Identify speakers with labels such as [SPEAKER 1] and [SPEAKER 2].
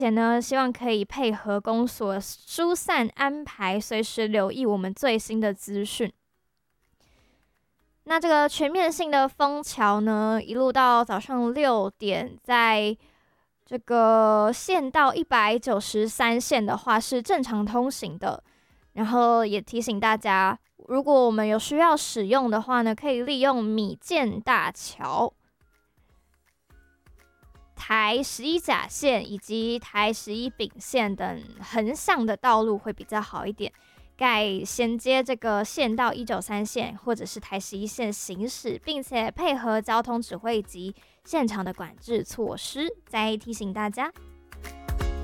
[SPEAKER 1] 且呢，希望可以配合公所疏散安排，随时留意我们最新的资讯。那这个全面性的封桥呢，一路到早上6点，在这个县道193线的话是正常通行的。然后也提醒大家，如果我们有需要使用的话呢，可以利用米建大桥、台11甲线以及台11丙线等横向的道路会比较好一点。改衔接这个县道193线或者是台11线行驶，并且配合交通指挥及现场的管制措施。再提醒大家。